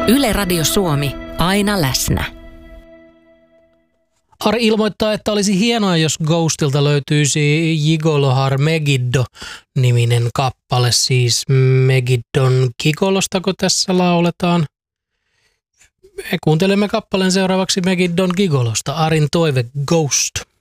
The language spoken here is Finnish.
Yle Radio Suomi, aina läsnä. Ari ilmoittaa, että olisi hienoa, jos Ghostilta löytyisi Gigolo Megiddo-niminen kappale. Siis Megiddon Gigolostako tässä lauletaan? Me kuuntelemme kappaleen seuraavaksi Megiddon Gigolosta. Arin toive Ghost.